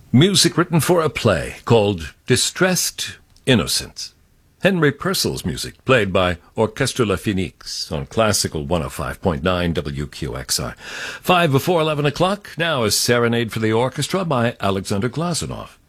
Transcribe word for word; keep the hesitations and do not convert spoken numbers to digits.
Music written for a play called Distressed Innocence. Henry Purcell's music, played by Orchestre La Phoenix on Classical one oh five point nine W Q X R. Five before eleven o'clock, now a serenade for the orchestra by Alexander Glazunov.